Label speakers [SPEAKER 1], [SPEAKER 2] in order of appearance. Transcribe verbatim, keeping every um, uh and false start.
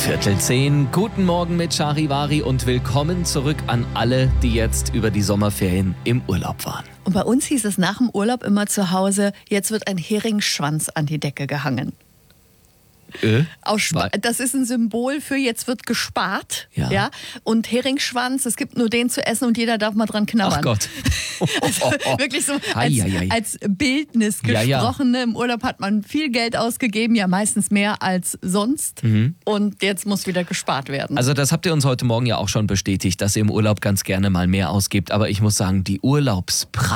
[SPEAKER 1] Viertel zehn. Guten Morgen mit Charivari und willkommen zurück an alle, die jetzt über die Sommerferien im Urlaub waren.
[SPEAKER 2] Und bei uns hieß es nach dem Urlaub immer zu Hause, jetzt wird ein Heringsschwanz an die Decke gehangen.
[SPEAKER 1] Äh?
[SPEAKER 2] Aus Sp- das ist ein Symbol für jetzt wird gespart.
[SPEAKER 1] Ja.
[SPEAKER 2] Ja? Und Heringsschwanz, es gibt nur den zu essen und jeder darf mal dran knabbern.
[SPEAKER 1] Ach Gott.
[SPEAKER 2] Also wirklich so
[SPEAKER 1] Ei,
[SPEAKER 2] als,
[SPEAKER 1] ei, ei.
[SPEAKER 2] als Bildnis
[SPEAKER 1] Ja, ja.
[SPEAKER 2] gesprochen. Ne? Im Urlaub hat man viel Geld ausgegeben, ja meistens mehr als sonst.
[SPEAKER 1] Mhm.
[SPEAKER 2] Und jetzt muss wieder gespart werden.
[SPEAKER 1] Also das habt ihr uns heute Morgen ja auch schon bestätigt, dass ihr im Urlaub ganz gerne mal mehr ausgibt. Aber ich muss sagen, die Urlaubspreise